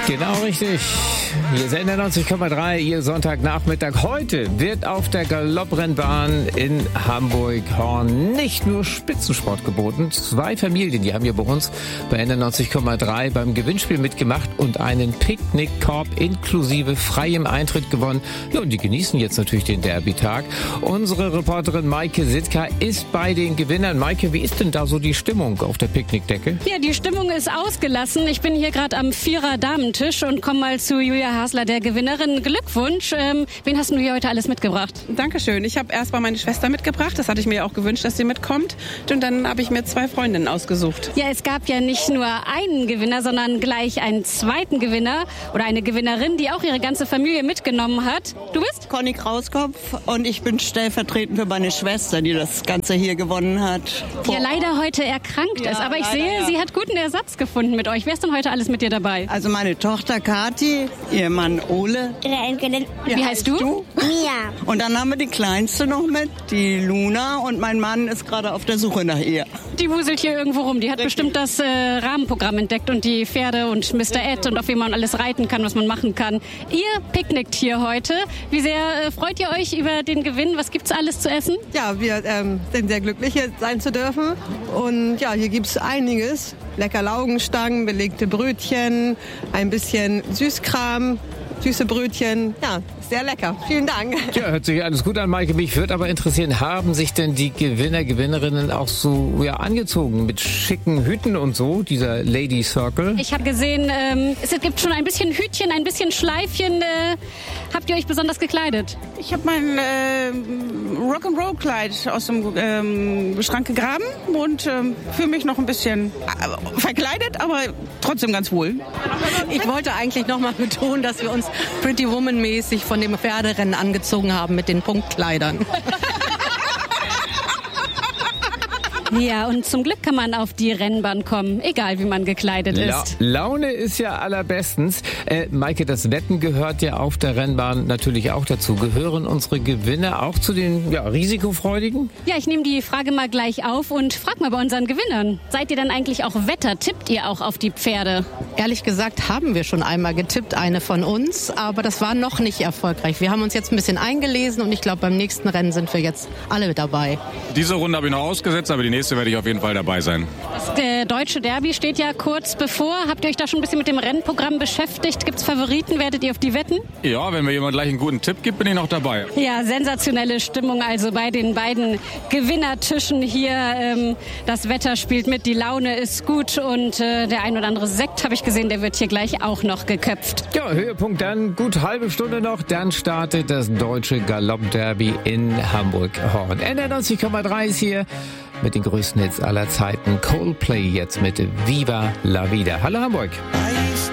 Genau richtig. Hier ist 90,3, Ihr Sonntagnachmittag. Heute wird auf der Galopprennbahn in Hamburg-Horn nicht nur Spitzensport geboten. 2 Familien, die haben hier bei uns bei 90,3 beim Gewinnspiel mitgemacht und einen Picknickkorb inklusive freiem Eintritt gewonnen. Ja, und die genießen jetzt natürlich den Derby-Tag. Unsere Reporterin Maike Sitka ist bei den Gewinnern. Maike, wie ist denn da so die Stimmung auf der Picknickdecke? Ja, die Stimmung ist ausgelassen. Ich bin hier gerade am 4er-Damentisch und komme mal zu Julia Hasler, der Gewinnerin. Glückwunsch. Wen hast du hier heute alles mitgebracht? Dankeschön. Ich habe erst mal meine Schwester mitgebracht. Das hatte ich mir auch gewünscht, dass sie mitkommt. Und dann habe ich mir 2 Freundinnen ausgesucht. Ja, es gab ja nicht nur einen Gewinner, sondern gleich einen zweiten Gewinner oder eine Gewinnerin, die auch ihre ganze Familie mitgenommen hat. Du bist? Conny Krauskopf und ich bin stellvertretend für meine Schwester, die das Ganze hier gewonnen hat. Die ja leider heute erkrankt ist. Aber ich sehe, sie hat guten Ersatz gefunden mit euch. Wer ist denn heute alles mit dir dabei? Also meine Tochter Kathi, ihr Mann Ole. Wie heißt du? Mia. Und dann haben wir die Kleinste noch mit, die Luna. Und mein Mann ist gerade auf der Suche nach ihr. Die wuselt hier irgendwo rum. Die hat bestimmt das Rahmenprogramm entdeckt und die Pferde und Mr. Ed und auf wen man alles reiten kann, was man machen kann. Ihr picknickt hier heute. Wie sehr freut ihr euch über den Gewinn? Was gibt's alles zu essen? Ja, wir sind sehr glücklich, hier sein zu dürfen. Und ja, hier gibt's einiges. Lecker Laugenstangen, belegte Brötchen, ein bisschen Süßkram, süße Brötchen. Ja, sehr lecker. Vielen Dank. Ja, hört sich alles gut an, Maike. Mich würde aber interessieren, haben sich denn die Gewinner, Gewinnerinnen auch so angezogen mit schicken Hüten und so, dieser Lady Circle? Ich habe gesehen, es gibt schon ein bisschen Hütchen, ein bisschen Schleifchen. Habt ihr euch besonders gekleidet? Ich habe mein Rock'n'Roll-Kleid aus dem Schrank gegraben und fühle mich noch ein bisschen verkleidet, aber trotzdem ganz wohl. Ich wollte eigentlich noch mal betonen, dass wir uns Pretty Woman-mäßig von dem Pferderennen angezogen haben mit den Punktkleidern. Ja, und zum Glück kann man auf die Rennbahn kommen, egal wie man gekleidet ist. Laune ist ja allerbestens. Maike, das Wetten gehört ja auf der Rennbahn natürlich auch dazu. Gehören unsere Gewinner auch zu den Risikofreudigen? Ja, ich nehme die Frage mal gleich auf und frag mal bei unseren Gewinnern. Seid ihr dann eigentlich auch Wetter? Tippt ihr auch auf die Pferde? Ehrlich gesagt haben wir schon einmal getippt, eine von uns, aber das war noch nicht erfolgreich. Wir haben uns jetzt ein bisschen eingelesen und ich glaube, beim nächsten Rennen sind wir jetzt alle mit dabei. Diese Runde habe ich noch ausgesetzt, aber die nächste werde ich auf jeden Fall dabei sein. Das deutsche Derby steht ja kurz bevor. Habt ihr euch da schon ein bisschen mit dem Rennprogramm beschäftigt? Gibt's Favoriten? Werdet ihr auf die wetten? Ja, wenn mir jemand gleich einen guten Tipp gibt, bin ich noch dabei. Ja, sensationelle Stimmung also bei den beiden Gewinnertischen hier. Das Wetter spielt mit, die Laune ist gut und der ein oder andere Sekt, habe ich gesehen, der wird hier gleich auch noch geköpft. Ja, Höhepunkt dann, gut halbe Stunde noch, dann startet das deutsche Galoppderby in Hamburg-Horn. 90,3 ist hier mit den größten Hits aller Zeiten. Coldplay jetzt mit Viva la Vida. Hallo Hamburg.